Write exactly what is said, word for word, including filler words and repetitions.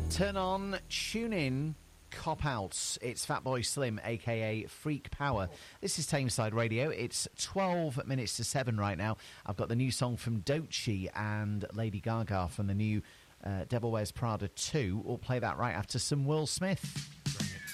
Turn on, tune in, cop out. It's Fatboy Slim, aka Freak Power. This is Tameside Radio. It's twelve minutes to seven right now. I've got the new song from Doechii and Lady Gaga from the new uh, Devil Wears Prada two. We'll play that right after some Will Smith.